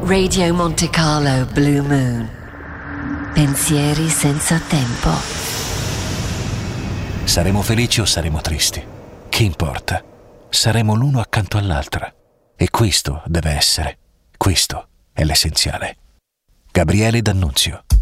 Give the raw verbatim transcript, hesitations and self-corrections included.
Radio Monte Carlo Blue Moon. Pensieri senza tempo. Saremo felici o saremo tristi? Che importa? Saremo l'uno accanto all'altra. E questo deve essere. Questo è l'essenziale. Gabriele D'Annunzio.